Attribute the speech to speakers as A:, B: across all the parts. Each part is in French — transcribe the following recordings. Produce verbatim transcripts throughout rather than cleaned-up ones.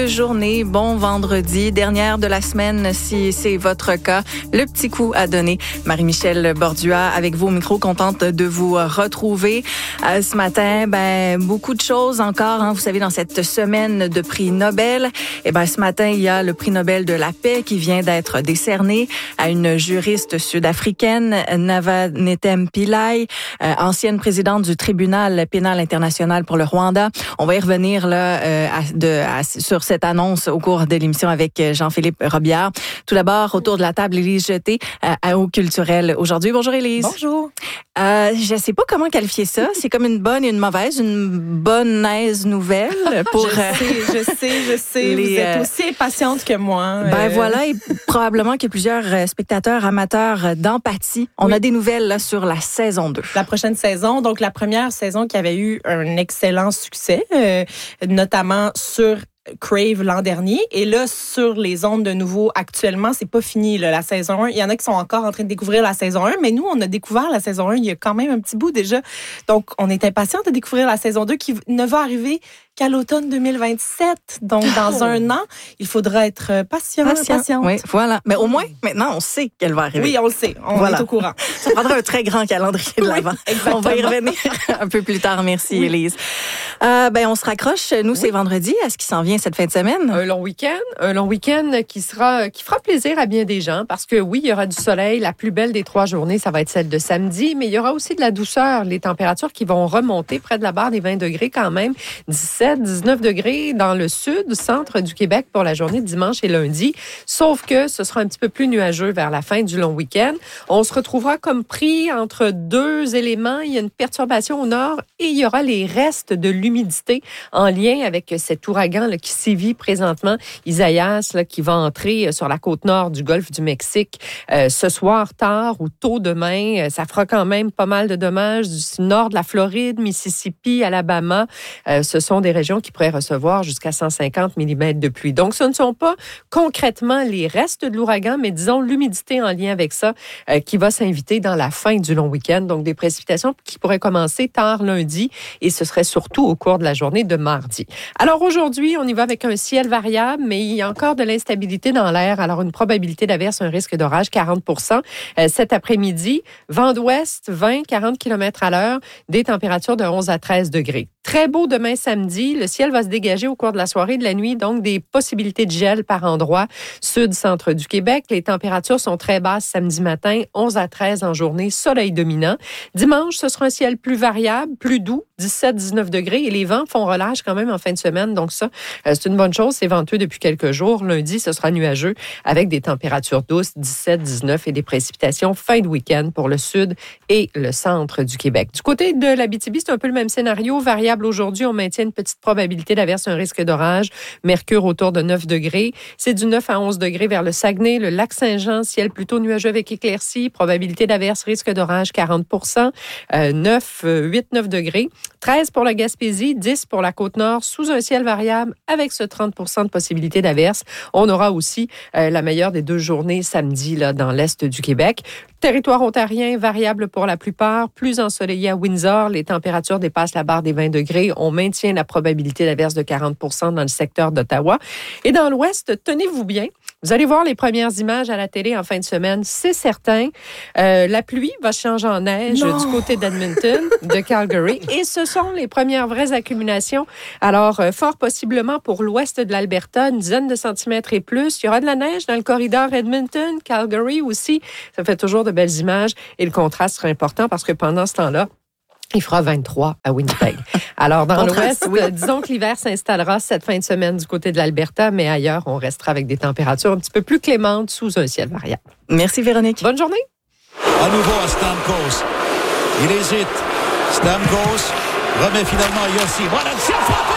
A: Journée, bon vendredi, dernière de la semaine si c'est votre cas. Le petit coup à donner. Marie-Michel Bordua avec vous au micro, contente de vous retrouver. Euh, ce matin, ben beaucoup de choses encore. Hein, vous savez, dans cette semaine de prix Nobel, et ben ce matin il y a le prix Nobel de la paix qui vient d'être décerné à une juriste sud-africaine, Navanetem Pillay, euh, ancienne présidente du tribunal pénal international pour le Rwanda. On va y revenir là euh, à, de, à, sur cette annonce au cours de l'émission avec Jean-Philippe Robillard. Tout d'abord, autour de la table, Élise Jeté, euh, à Eau culturelle aujourd'hui. Bonjour Élise.
B: Bonjour.
A: Euh, je sais pas comment qualifier ça. C'est comme une bonne et une mauvaise, une bonne aise nouvelle pour.
B: je sais, je sais, je sais. Les, vous êtes euh, aussi impatiente que moi.
A: Ben euh... voilà, et probablement qu'il y a plusieurs spectateurs amateurs d'empathie. On oui. a des nouvelles là sur la saison deux.
B: La prochaine saison, donc la première saison qui avait eu un excellent succès, euh, notamment sur Crave l'an dernier. Et là, sur les ondes de nouveau, actuellement, c'est pas fini, là, la saison un. Il y en a qui sont encore en train de découvrir la saison un, mais nous, on a découvert la saison un il y a quand même un petit bout déjà. Donc, on est impatients de découvrir la saison deux qui ne va arriver qu'à l'automne deux mille vingt-sept. Donc, dans oh. un an, il faudra être patient,
A: patient.
B: patiente.
A: Oui, voilà. Mais au moins, maintenant, on sait qu'elle va arriver.
B: Oui, on le sait. On voilà. est au courant.
A: Ça prendra un très grand calendrier de l'avant.
B: Oui,
A: on va y revenir un peu plus tard. Merci, oui. Élise. Euh, ben, on se raccroche. Nous, oui. c'est vendredi. À ce qui s'en vient cette fin de semaine?
C: Un long week-end. Un long week-end qui sera, qui fera plaisir à bien des gens parce que oui, il y aura du soleil. La plus belle des trois journées, ça va être celle de samedi, mais il y aura aussi de la douceur. Les températures qui vont remonter près de la barre des vingt degrés quand même. dix-sept, dix-neuf degrés dans le sud, centre du Québec pour la journée de dimanche et lundi. Sauf que ce sera un petit peu plus nuageux vers la fin du long week-end. On se retrouvera comme pris entre deux éléments. Il y a une perturbation au nord et il y aura les restes de l'humidité en lien avec cet ouragan là, qui sévit présentement, Isaias, là, qui va entrer sur la côte nord du golfe du Mexique euh, ce soir tard ou tôt demain. Ça fera quand même pas mal de dommages du nord de la Floride, Mississippi, Alabama. Euh, ce sont des régions qui pourraient recevoir jusqu'à cent cinquante millimètres de pluie. Donc, ce ne sont pas concrètement les restes de l'ouragan, mais disons l'humidité en lien avec ça euh, qui va s'inviter dans la fin du long week-end. Donc, des précipitations qui pourraient commencer tard lundi et ce serait surtout au cours de la journée de mardi. Alors, aujourd'hui, on y va avec un ciel variable, mais il y a encore de l'instabilité dans l'air. Alors, une probabilité d'averse, un risque d'orage, quarante pour cent. Euh, cet après-midi, vent d'ouest, vingt à quarante kilomètres à l'heure, des températures de onze à treize degrés. Très beau demain samedi. Le ciel va se dégager au cours de la soirée et de la nuit, donc des possibilités de gel par endroit. Sud-centre du Québec, les températures sont très basses samedi matin, onze à treize en journée, soleil dominant. Dimanche, ce sera un ciel plus variable, plus doux, dix-sept à dix-neuf degrés et les vents font relâche quand même en fin de semaine. Donc ça, c'est une bonne chose. C'est venteux depuis quelques jours. Lundi, ce sera nuageux avec des températures douces, dix-sept à dix-neuf et des précipitations fin de week-end pour le sud et le centre du Québec. Du côté de l'Abitibi, c'est un peu le même scénario. Variable aujourd'hui, on maintient une petite probabilité d'averse, un risque d'orage. Mercure autour de neuf degrés. C'est du neuf à onze degrés vers le Saguenay, le lac Saint-Jean, ciel plutôt nuageux avec éclaircies. Probabilité d'averse, risque d'orage, quarante pour cent. Euh, neuf, huit, neuf degrés. treize pour la Gaspésie, dix pour la Côte-Nord, sous un ciel variable avec ce trente pour cent de possibilité d'averse. On aura aussi euh, la meilleure des deux journées samedi là, dans l'est du Québec. Territoire ontarien, variable pour la plupart, plus ensoleillé à Windsor. Les températures dépassent la barre des vingt degrés. On maintient la probabilité d'averse de quarante pour cent dans le secteur d'Ottawa. Et dans l'ouest, tenez-vous bien, vous allez voir les premières images à la télé en fin de semaine, c'est certain. Euh, la pluie va changer en neige non. du côté d'Edmonton, de Calgary. Et ce sont les premières vraies accumulations. Alors, euh, fort possiblement pour l'ouest de l'Alberta, une dizaine de centimètres et plus. Il y aura de la neige dans le corridor Edmonton, Calgary aussi. Ça fait toujours de belles images. Et le contraste sera important parce que pendant ce temps-là, il fera vingt-trois à Winnipeg. Alors, dans l'ouest, oui. disons que l'hiver s'installera cette fin de semaine du côté de l'Alberta, mais ailleurs, on restera avec des températures un petit peu plus clémentes sous un ciel variable.
A: Merci, Véronique.
C: Bonne journée.
D: À nouveau à Stamkos. Il hésite. Stamkos remet finalement à Yossi. Voilà, le tir frappé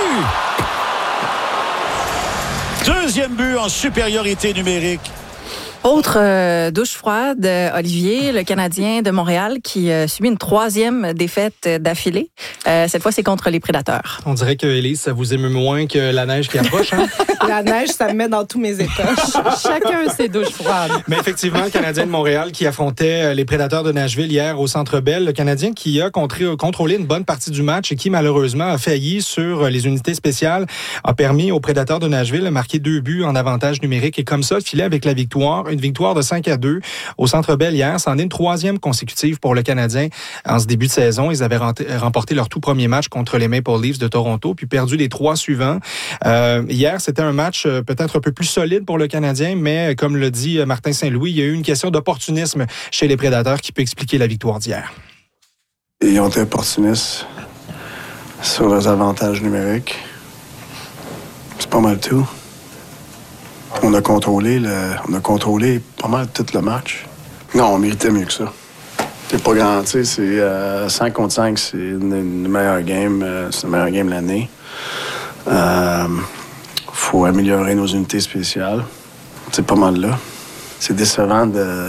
D: et le but! Deuxième but en supériorité numérique.
A: Autre euh, douche froide, euh, Olivier, le Canadien de Montréal, qui euh, subit une troisième défaite d'affilée. Euh, cette fois, c'est contre les Prédateurs.
E: On dirait que, Élise, ça vous émeut moins que la neige qui approche, hein?
B: La neige, ça me met dans tous mes états.
C: Chacun ses douches froides.
E: Mais effectivement, le Canadien de Montréal qui affrontait les Prédateurs de Nashville hier au Centre Bell, le Canadien qui a contré- contrôlé une bonne partie du match et qui malheureusement a failli sur les unités spéciales, a permis aux Prédateurs de Nashville de marquer deux buts en avantage numérique et comme ça, filer avec la victoire. Une victoire de cinq à deux au Centre Bell hier. C'en est une troisième consécutive pour le Canadien en ce début de saison. Ils avaient remporté leur tout premier match contre les Maple Leafs de Toronto, puis perdu les trois suivants. Euh, hier, c'était un match euh, peut-être un peu plus solide pour le Canadien, mais comme le dit Martin Saint-Louis, il y a eu une question d'opportunisme chez les Prédateurs qui peut expliquer la victoire d'hier.
F: Ils ont été opportunistes sur leurs avantages numériques. C'est pas mal tout. On a contrôlé le, on a contrôlé pas mal tout le match. Non, on méritait mieux que ça. C'est pas grand, tu sais, c'est euh, cinq contre cinq, c'est une, une meilleure game, euh, c'est une meilleure game de l'année. Euh, faut améliorer nos unités spéciales. C'est pas mal là. C'est décevant de...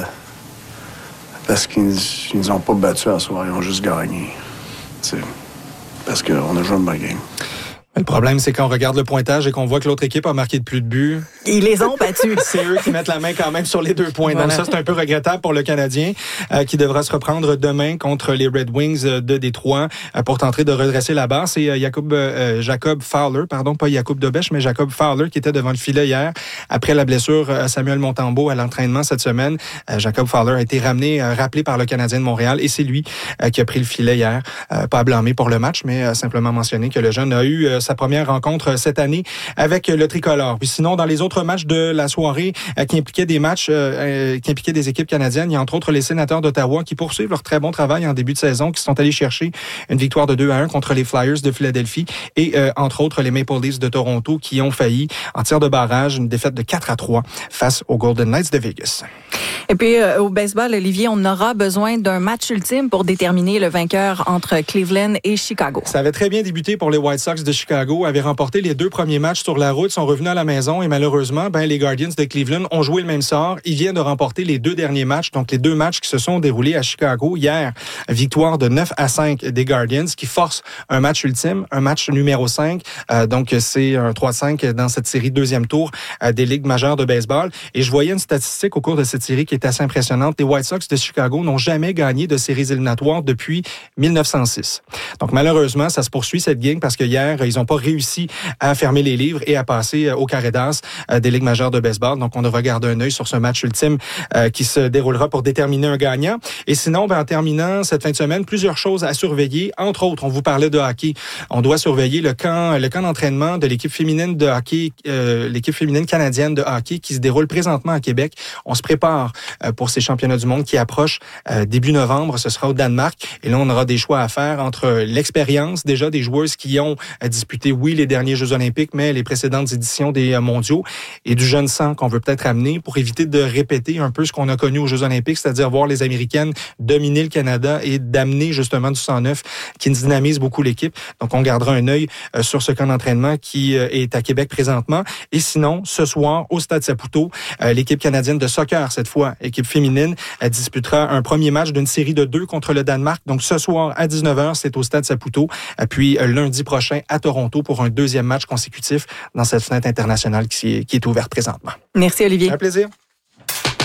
F: parce qu'ils ne nous ont pas battus à soir, ils ont juste gagné. T'sais, parce qu'on a joué une bonne game.
E: Le problème, c'est quand on regarde le pointage et qu'on voit que l'autre équipe a marqué de plus de buts.
A: Ils les ont battus.
E: C'est eux qui mettent la main quand même sur les deux points.
A: Voilà.
E: Donc ça, c'est un peu regrettable pour le Canadien euh, qui devra se reprendre demain contre les Red Wings de Détroit euh, pour tenter de redresser la barre. C'est euh, Jacob, euh, Jacob Fowler, pardon, pas Jacob Dobèche, mais Jacob Fowler qui était devant le filet hier après la blessure à Samuel Montembeault à l'entraînement cette semaine. Euh, Jacob Fowler a été ramené, euh, rappelé par le Canadien de Montréal et c'est lui euh, qui a pris le filet hier. Euh, pas à blâmer pour le match, mais euh, simplement mentionner que le jeune a eu euh, sa première rencontre cette année avec le tricolore. Puis sinon, dans les autres matchs de la soirée euh, qui impliquaient des matchs, euh, qui impliquaient des équipes canadiennes, il y a entre autres les Sénateurs d'Ottawa qui poursuivent leur très bon travail en début de saison, qui sont allés chercher une victoire de deux à un contre les Flyers de Philadelphie et euh, entre autres les Maple Leafs de Toronto qui ont failli en tir de barrage, une défaite de quatre à trois face aux Golden Knights de Vegas.
A: Et puis, euh, au baseball, Olivier, on aura besoin d'un match ultime pour déterminer le vainqueur entre Cleveland et Chicago.
E: Ça avait très bien débuté pour les White Sox de Chicago, avaient remporté les deux premiers matchs sur la route, sont revenus à la maison et malheureusement, ben, les Guardians de Cleveland ont joué le même sort. Ils viennent de remporter les deux derniers matchs, donc les deux matchs qui se sont déroulés à Chicago. Hier, victoire de neuf à cinq des Guardians qui force un match ultime, un match numéro cinq. Euh, donc, c'est un trois à cinq dans cette série deuxième tour euh, des ligues majeures de baseball. Et je voyais une statistique au cours de cette série qui est assez impressionnante. Les White Sox de Chicago n'ont jamais gagné de séries éliminatoires depuis mille neuf cent six. Donc, malheureusement, ça se poursuit cette game parce que hier, ils n'ont pas réussi à fermer les livres et à passer au carré d'as des ligues majeures de baseball. Donc, on devra garder un œil sur ce match ultime euh, qui se déroulera pour déterminer un gagnant. Et sinon, ben, en terminant cette fin de semaine, plusieurs choses à surveiller. Entre autres, on vous parlait de hockey. On doit surveiller le camp, le camp d'entraînement de l'équipe féminine de hockey, euh, l'équipe féminine canadienne de hockey qui se déroule présentement à Québec. On se prépare euh, pour ces championnats du monde qui approchent euh, début novembre. Ce sera au Danemark. Et là, on aura des choix à faire entre l'expérience déjà des joueuses qui ont euh, disputé, oui, les derniers Jeux olympiques, mais les précédentes éditions des euh, mondiaux et du jeune sang qu'on veut peut-être amener pour éviter de répéter un peu ce qu'on a connu aux Jeux olympiques, c'est-à-dire voir les Américaines dominer le Canada et d'amener justement du sang neuf qui dynamise beaucoup l'équipe. Donc, on gardera un œil euh, sur ce camp d'entraînement qui euh, est à Québec présentement. Et sinon, ce soir, au Stade Saputo, euh, l'équipe canadienne de soccer, cette fois, équipe féminine, elle disputera un premier match d'une série de deux contre le Danemark. Donc, ce soir, à dix-neuf heures, c'est au Stade Saputo. Puis, euh, lundi prochain, à Toronto, pour un deuxième match consécutif dans cette fenêtre internationale qui est, qui est ouverte présentement.
A: Merci, Olivier.
E: Un plaisir.